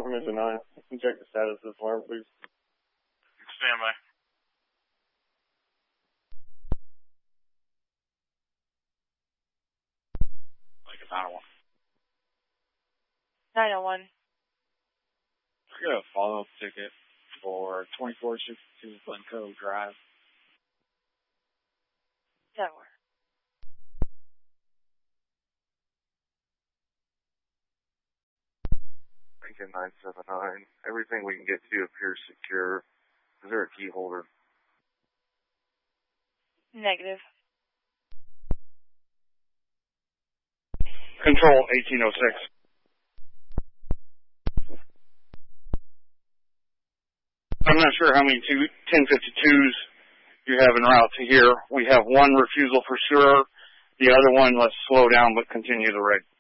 Mission 9. Can check the status of this alarm, please. Stand by. Like a 901. 901. I got a follow-up ticket for 2462 Glencoe Drive. Tower. Lincoln 979. Everything we can get to appears secure. Is there a key holder? Negative. Control 1806. I'm not sure how many 1052s you have en route to here. We have one refusal for sure. The other one, let's slow down but continue the rig.